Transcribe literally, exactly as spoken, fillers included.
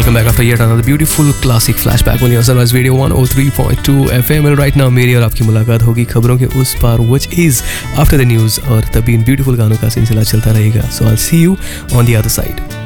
welcome back after yet another beautiful classic flashback on your Sunrise Radio one oh three point two F M. Right now मेरी और आपकी मुलाकात होगी खबरों के उस पार, which is after the news, और तभी इन beautiful गानों का सिलसिला चलता रहेगा. So I'll see you on the other side.